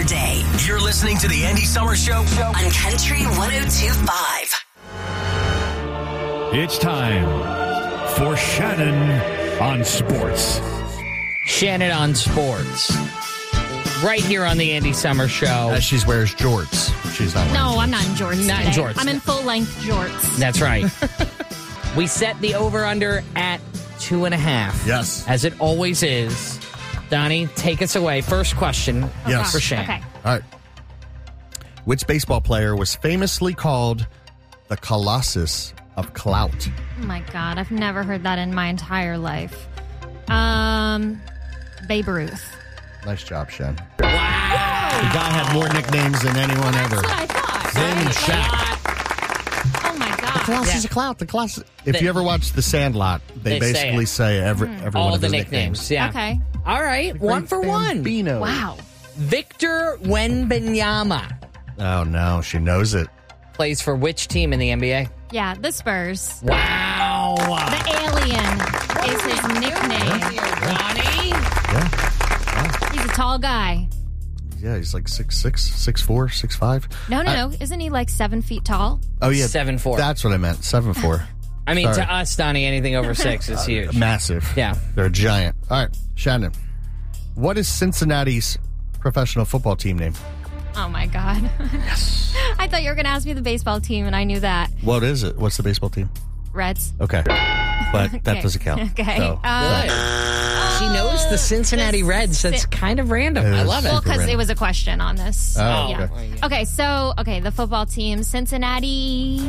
day. You're listening to the Andy Summers Show On Country 102.5. It's time for Shannon on Sports. Shannon on Sports. Right here on the Andy Summers Show. As she wears jorts. She's not wearing No, jorts. I'm not in jorts. Not in today. jorts. I'm in full-length jorts. That's right. We set the over-under at 2.5. Yes. As it always is. Donnie, take us away. First question Yes. for Shannon. Okay. All right. Which baseball player was famously called the Colossus of Clout? Oh, my God. I've never heard that in my entire life. Babe Ruth. Nice job, Shen. Wow. The guy had more nicknames than anyone That's ever. what I thought. Him and right? Shaq. Oh, my God. The Colossus of Clout. The Colossus. If you ever watch The Sandlot, they They say basically it. say every one All of the his nicknames. Yeah. Okay. All right. One for one. Bambino. Wow. Victor Wembanyama Oh, no. She knows it. plays for which team in the NBA? Yeah, the Spurs. Wow. The Alien is his nickname. Ronnie? Yeah. He's a tall guy. Yeah, he's like 6'6", 6'4", 6'5". No. Isn't he like 7 feet tall? Oh, yeah. 7'4". That's what I meant. 7'4". I mean, Sorry. to us, Donnie, anything over 6 is huge. Massive. Yeah. They're a giant. All right, Shannon. What is Cincinnati's professional football team name? Oh, my God. Yes. I thought you were going to ask me the baseball team, and I knew that. What is it? What's the baseball team? Reds. Okay. But that Okay. doesn't count. Okay. So, Good. She knows the Cincinnati Reds. That's kind of random. It I is. love it. Well, because random. it was a question on this. Oh, Yeah. okay. Okay, the football team, Cincinnati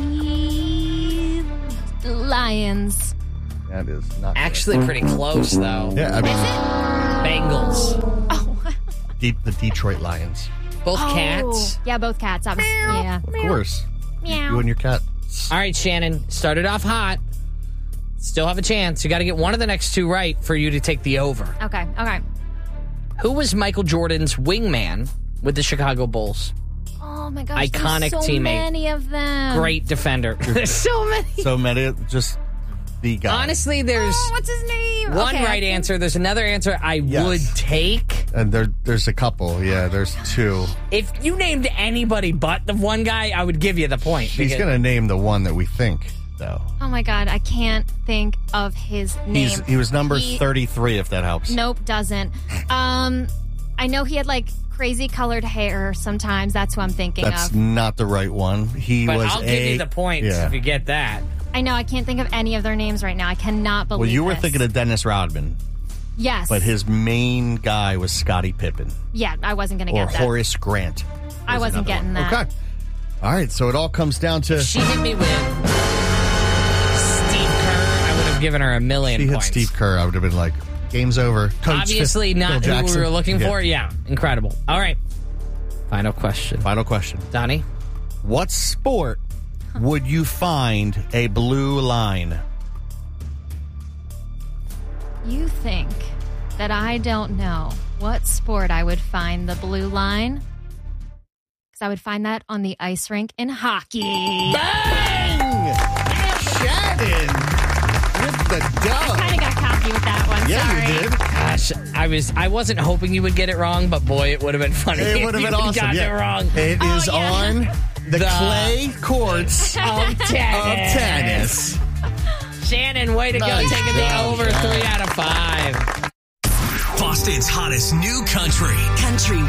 Lions. That is not Actually pretty close, though. Yeah, I mean, Bengals. Oh. the Detroit Lions. Both cats. Yeah, both cats. Yeah. Of course. Meow. You and your cat. All right, Shannon. Started off hot. Still have a chance. You got to get one of the next two right for you to take the over. Okay. Who was Michael Jordan's wingman with the Chicago Bulls? Oh, my gosh. Iconic there's so teammate. many of them. Great defender. There's so many. So many, just the guy. Honestly, there's Oh, what's his name? one Okay, right answer. There's another answer I Yes. would take. And there's a couple. Yeah, there's two. If you named anybody but the one guy, I would give you the point. He's because- going to name the one that we think, though. Oh, my God. I can't think of his name. He was number He- 33, if that helps. Nope, doesn't. I know he had like crazy colored hair sometimes. That's who I'm thinking That's of. not the right one. He But was I'll give you the points Yeah. if you get that. I know. I can't think of any of their names right now. I cannot believe Well, you were this. thinking of Dennis Rodman, Yes. but his main guy was Scottie Pippen Yeah, I wasn't going to or get that. Horace Grant. I was wasn't another getting one. that. Okay. All right, so it all comes down to She hit me with Steve Kerr. I would have given her a million she hit points. Steve Kerr. I would have been like, game's over. Coach Obviously Phil not who we Jackson. were looking Yeah. for. Yeah, incredible. All right. Final question. Final question. Donnie? What sport would you find a blue line? You think that I don't know what sport I would find the blue line? Because I would find that on the ice rink in hockey. Bang! Shannon with the dub. Kind of got cocky with that one. Yeah, Sorry. you did. Gosh, I wasn't hoping you would get it wrong, but boy, it would have been funny. It if would have you been awesome. Got Yeah. it wrong. It is yeah. on the clay courts Of tennis. of tennis. Shannon, way to go, Nice taking the job, over Shannon. 3 out of 5. Boston's hottest new country. Country